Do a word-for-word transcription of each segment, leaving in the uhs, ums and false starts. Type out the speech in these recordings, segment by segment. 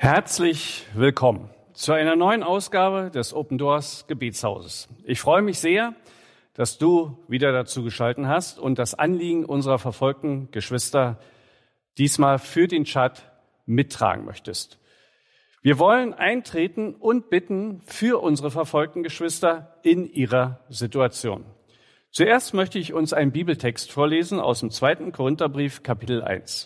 Herzlich willkommen zu einer neuen Ausgabe des Open Doors Gebetshauses. Ich freue mich sehr, dass du wieder dazu geschaltet hast und das Anliegen unserer verfolgten Geschwister diesmal für den Chat mittragen möchtest. Wir wollen eintreten und bitten für unsere verfolgten Geschwister in ihrer Situation. Zuerst möchte ich uns einen Bibeltext vorlesen aus dem zweiten Korintherbrief, Kapitel eins.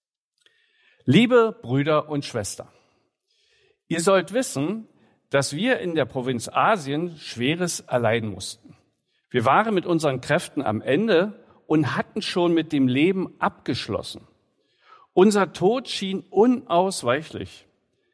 Liebe Brüder und Schwestern, ihr sollt wissen, dass wir in der Provinz Asien Schweres erleiden mussten. Wir waren mit unseren Kräften am Ende und hatten schon mit dem Leben abgeschlossen. Unser Tod schien unausweichlich,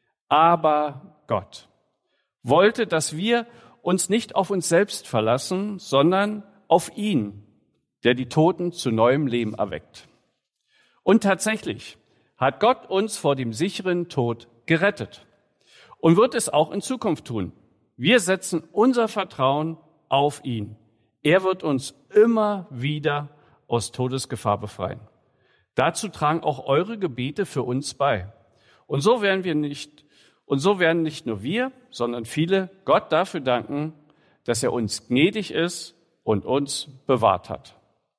aber Gott wollte, dass wir uns nicht auf uns selbst verlassen, sondern auf ihn, der die Toten zu neuem Leben erweckt. Und tatsächlich hat Gott uns vor dem sicheren Tod gerettet und wird es auch in Zukunft tun. Wir setzen unser Vertrauen auf ihn. Er wird uns immer wieder aus Todesgefahr befreien. Dazu tragen auch eure Gebete für uns bei. Und so werden wir nicht, und so werden nicht nur wir, sondern viele Gott dafür danken, dass er uns gnädig ist und uns bewahrt hat.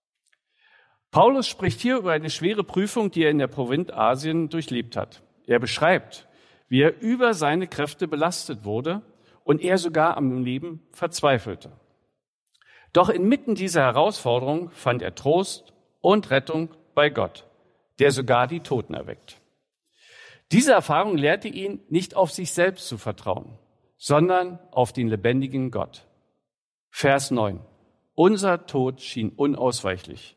Paulus spricht hier über eine schwere Prüfung, die er in der Provinz Asien durchlebt hat. Er beschreibt, wie er über seine Kräfte belastet wurde und er sogar am Leben verzweifelte. Doch inmitten dieser Herausforderung fand er Trost und Rettung bei Gott, der sogar die Toten erweckt. Diese Erfahrung lehrte ihn, nicht auf sich selbst zu vertrauen, sondern auf den lebendigen Gott. Vers neun. Unser Tod schien unausweichlich,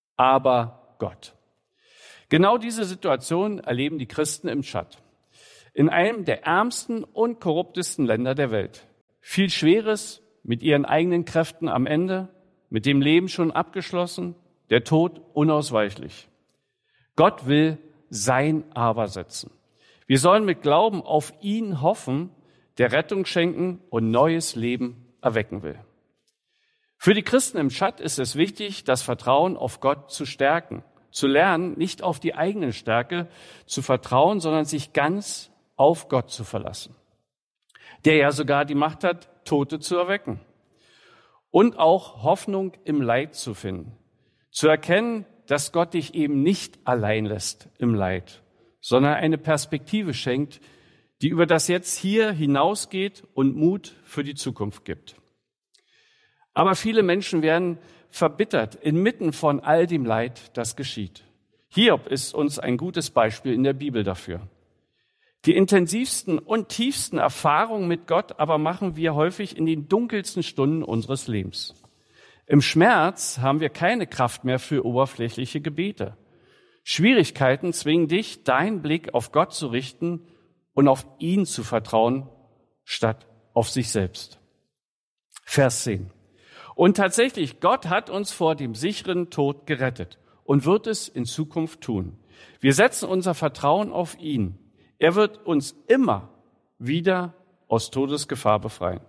aber Gott. Genau diese Situation erleben die Christen im Tschad, in einem der ärmsten und korruptesten Länder der Welt. Viel Schweres mit ihren eigenen Kräften am Ende, mit dem Leben schon abgeschlossen, der Tod unausweichlich. Gott will sein Aber setzen. Wir sollen mit Glauben auf ihn hoffen, der Rettung schenken und neues Leben erwecken will. Für die Christen im Tschad ist es wichtig, das Vertrauen auf Gott zu stärken, zu lernen, nicht auf die eigene Stärke zu vertrauen, sondern sich ganz auf Gott zu verlassen, der ja sogar die Macht hat, Tote zu erwecken. Und auch Hoffnung im Leid zu finden, zu erkennen, dass Gott dich eben nicht allein lässt im Leid, sondern eine Perspektive schenkt, die über das Jetzt hier hinausgeht und Mut für die Zukunft gibt. Aber viele Menschen werden verbittert inmitten von all dem Leid, das geschieht. Hiob ist uns ein gutes Beispiel in der Bibel dafür. Die intensivsten und tiefsten Erfahrungen mit Gott aber machen wir häufig in den dunkelsten Stunden unseres Lebens. Im Schmerz haben wir keine Kraft mehr für oberflächliche Gebete. Schwierigkeiten zwingen dich, deinen Blick auf Gott zu richten und auf ihn zu vertrauen, statt auf sich selbst. Vers zehn. Und tatsächlich, Gott hat uns vor dem sicheren Tod gerettet und wird es in Zukunft tun. Wir setzen unser Vertrauen auf ihn. Er wird uns immer wieder aus Todesgefahr befreien.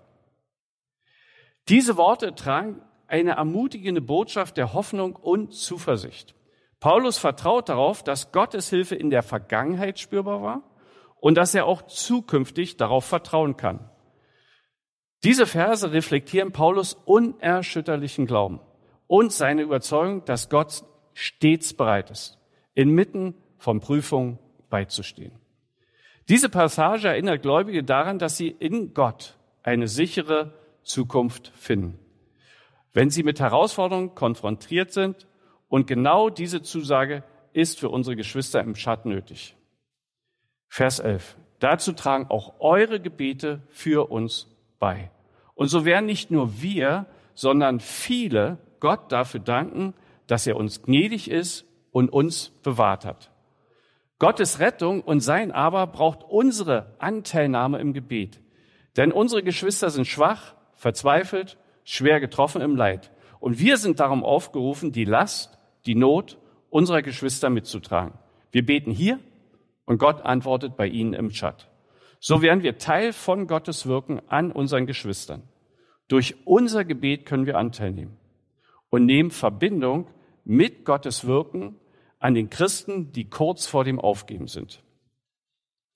Diese Worte tragen eine ermutigende Botschaft der Hoffnung und Zuversicht. Paulus vertraut darauf, dass Gottes Hilfe in der Vergangenheit spürbar war und dass er auch zukünftig darauf vertrauen kann. Diese Verse reflektieren Paulus unerschütterlichen Glauben und seine Überzeugung, dass Gott stets bereit ist, inmitten von Prüfungen beizustehen. Diese Passage erinnert Gläubige daran, dass sie in Gott eine sichere Zukunft finden, wenn sie mit Herausforderungen konfrontiert sind. Und genau diese Zusage ist für unsere Geschwister im Tschad nötig. Vers elf. Dazu tragen auch eure Gebete für uns bei. Und so werden nicht nur wir, sondern viele Gott dafür danken, dass er uns gnädig ist und uns bewahrt hat. Gottes Rettung und sein Aber braucht unsere Anteilnahme im Gebet. Denn unsere Geschwister sind schwach, verzweifelt, schwer getroffen im Leid. Und wir sind darum aufgerufen, die Last, die Not unserer Geschwister mitzutragen. Wir beten hier und Gott antwortet bei ihnen im Tschad. So werden wir Teil von Gottes Wirken an unseren Geschwistern. Durch unser Gebet können wir Anteil nehmen und nehmen Verbindung mit Gottes Wirken an den Christen, die kurz vor dem Aufgeben sind.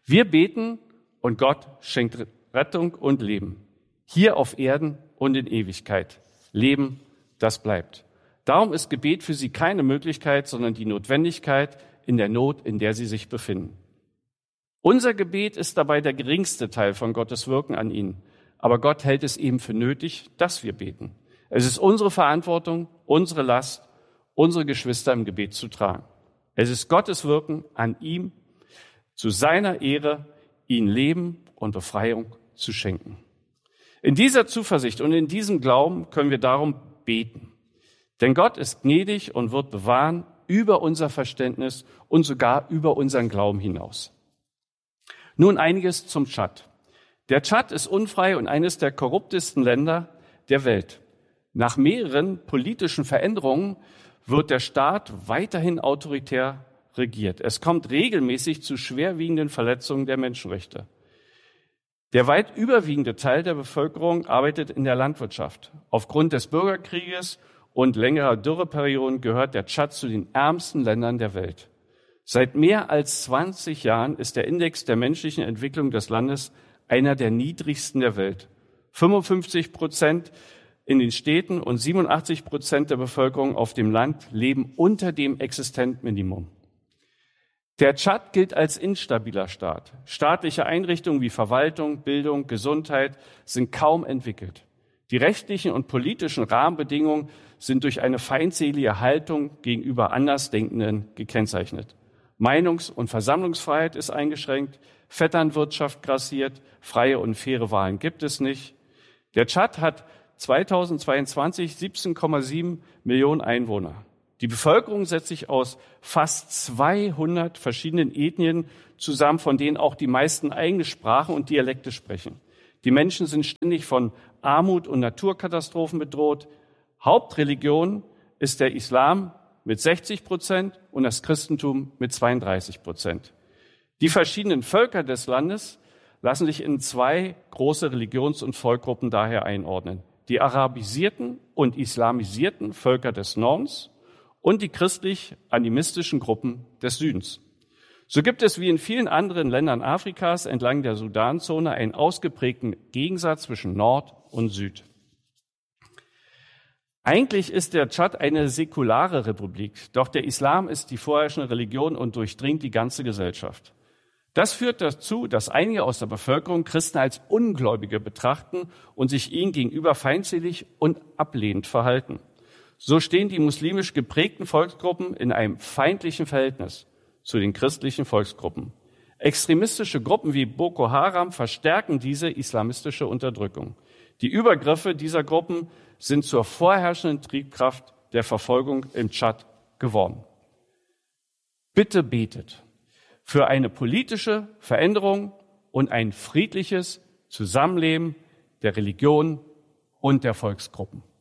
Wir beten und Gott schenkt Rettung und Leben. Hier auf Erden und in Ewigkeit. Leben, das bleibt. Darum ist Gebet für sie keine Möglichkeit, sondern die Notwendigkeit in der Not, in der sie sich befinden. Unser Gebet ist dabei der geringste Teil von Gottes Wirken an ihnen. Aber Gott hält es eben für nötig, dass wir beten. Es ist unsere Verantwortung, unsere Last, unsere Geschwister im Gebet zu tragen. Es ist Gottes Wirken an ihm, zu seiner Ehre, ihnen Leben und Befreiung zu schenken. In dieser Zuversicht und in diesem Glauben können wir darum beten. Denn Gott ist gnädig und wird bewahren über unser Verständnis und sogar über unseren Glauben hinaus. Nun einiges zum Tschad. Der Tschad ist unfrei und eines der korruptesten Länder der Welt. Nach mehreren politischen Veränderungen wird der Staat weiterhin autoritär regiert. Es kommt regelmäßig zu schwerwiegenden Verletzungen der Menschenrechte. Der weit überwiegende Teil der Bevölkerung arbeitet in der Landwirtschaft. Aufgrund des Bürgerkrieges und längerer Dürreperioden gehört der Tschad zu den ärmsten Ländern der Welt. Seit mehr als zwanzig Jahren ist der Index der menschlichen Entwicklung des Landes einer der niedrigsten der Welt. fünfundfünfzig Prozent in den Städten und siebenundachtzig Prozent der Bevölkerung auf dem Land leben unter dem Existenzminimum. Der Tschad gilt als instabiler Staat. Staatliche Einrichtungen wie Verwaltung, Bildung, Gesundheit sind kaum entwickelt. Die rechtlichen und politischen Rahmenbedingungen sind durch eine feindselige Haltung gegenüber Andersdenkenden gekennzeichnet. Meinungs- und Versammlungsfreiheit ist eingeschränkt, Vetternwirtschaft grassiert, freie und faire Wahlen gibt es nicht. Der Tschad hat zweitausendzweiundzwanzig siebzehn Komma sieben Millionen Einwohner. Die Bevölkerung setzt sich aus fast zweihundert verschiedenen Ethnien zusammen, von denen auch die meisten eigene Sprachen und Dialekte sprechen. Die Menschen sind ständig von Armut und Naturkatastrophen bedroht. Hauptreligion ist der Islam mit sechzig Prozent und das Christentum mit zweiunddreißig Prozent. Die verschiedenen Völker des Landes lassen sich in zwei große Religions- und Volksgruppen daher einordnen. Die arabisierten und islamisierten Völker des Nordens und die christlich-animistischen Gruppen des Südens. So gibt es wie in vielen anderen Ländern Afrikas entlang der Sudanzone einen ausgeprägten Gegensatz zwischen Nord und Süd. Eigentlich ist der Tschad eine säkulare Republik, doch der Islam ist die vorherrschende Religion und durchdringt die ganze Gesellschaft. Das führt dazu, dass einige aus der Bevölkerung Christen als Ungläubige betrachten und sich ihnen gegenüber feindselig und ablehnend verhalten. So stehen die muslimisch geprägten Volksgruppen in einem feindlichen Verhältnis zu den christlichen Volksgruppen. Extremistische Gruppen wie Boko Haram verstärken diese islamistische Unterdrückung. Die Übergriffe dieser Gruppen sind zur vorherrschenden Triebkraft der Verfolgung im Tschad geworden. Bitte betet für eine politische Veränderung und ein friedliches Zusammenleben der Religion und der Volksgruppen.